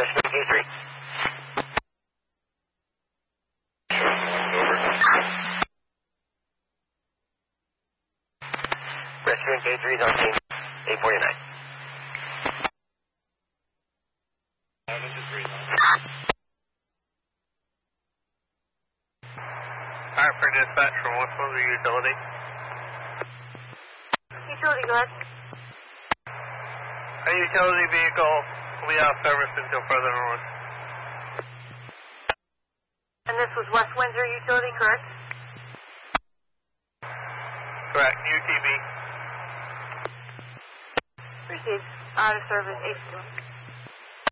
Rescuing K3. Rescuing K3 is on team 849. Alright, for dispatch from West Windsor Utility. Utility, go ahead. A utility vehicle will be off service until further notice. And this was West Windsor Utility, correct? Correct, UTV. Received. Out of service, 8.